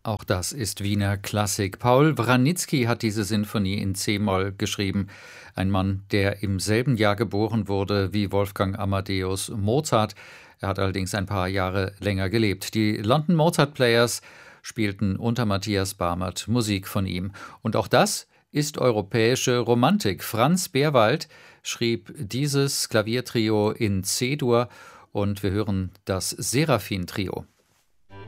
Auch das ist Wiener Klassik. Paul Wranitzky hat diese Sinfonie in C-Moll geschrieben. Ein Mann, der im selben Jahr geboren wurde wie Wolfgang Amadeus Mozart. Er hat allerdings ein paar Jahre länger gelebt. Die London Mozart Players spielten unter Matthias Barmert Musik von ihm. Und auch das ist europäische Romantik. Franz Beerwald schrieb dieses Klaviertrio in C-Dur und wir hören das Seraphin-Trio.